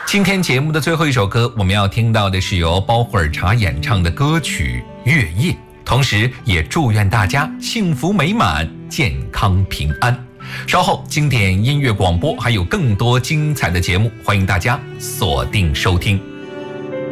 今天节目的最后一首歌，我们要听到的是由包慧尔茶演唱的歌曲《月夜》，同时也祝愿大家幸福美满、健康平安。稍后经典音乐广播还有更多精彩的节目，欢迎大家锁定收听。